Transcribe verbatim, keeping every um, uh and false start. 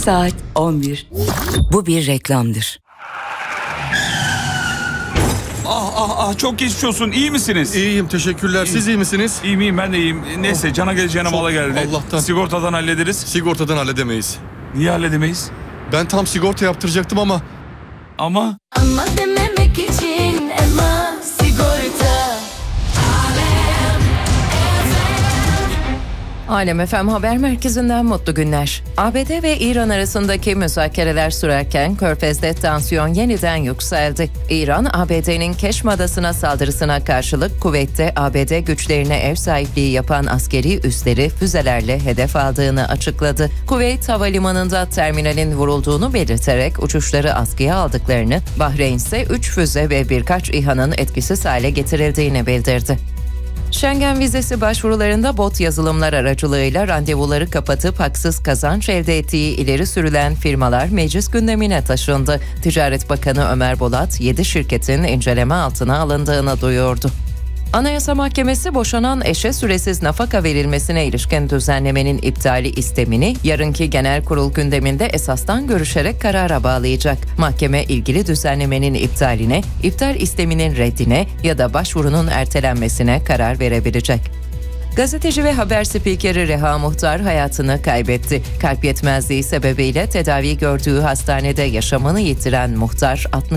Saat on bir. Bu bir reklamdır. Ah ah ah çok geçmiş olsun. İyi misiniz? İyiyim teşekkürler. Siz iyi misiniz? İyiyim iyiyim ben de iyiyim. Neyse Oh, cana geleceğine çok mala geldi. Allah'tan. Sigortadan hallederiz. Sigortadan halledemeyiz. Niye halledemeyiz? Ben tam sigorta yaptıracaktım ama... Ama... Ama dememek için Ema Sigorta. Alem F M Haber Merkezi'nden mutlu günler. A B D ve İran arasındaki müzakereler sürerken Körfez'de tansiyon yeniden yükseldi. İran, A B D'nin Keşm Adası'na saldırısına karşılık Kuveyt'te A B D güçlerine ev sahipliği yapan askeri üsleri füzelerle hedef aldığını açıkladı. Kuveyt Havalimanı'nda terminalin vurulduğunu belirterek uçuşları askıya aldıklarını, Bahreyn ise üç füze ve birkaç İHA'nın etkisiz hale getirildiğini bildirdi. Schengen vizesi başvurularında bot yazılımlar aracılığıyla randevuları kapatıp haksız kazanç elde ettiği ileri sürülen firmalar meclis gündemine taşındı. Ticaret Bakanı Ömer Bolat, yedi şirketin inceleme altına alındığını duyurdu. Anayasa Mahkemesi boşanan eşe süresiz nafaka verilmesine ilişkin düzenlemenin iptali istemini yarınki genel kurul gündeminde esastan görüşerek karara bağlayacak. Mahkeme ilgili düzenlemenin iptaline, iptal isteminin reddine ya da başvurunun ertelenmesine karar verebilecek. Gazeteci ve haber spikeri Reha Muhtar hayatını kaybetti. Kalp yetmezliği sebebiyle tedavi gördüğü hastanede yaşamını yitiren Muhtar,